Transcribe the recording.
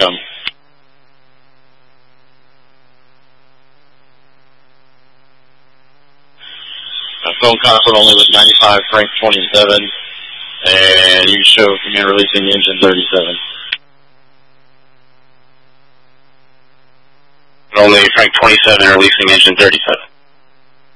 come. Phone console only with 95, Frank 27, and you show command releasing engine 37. Only Frank 27 releasing engine 37.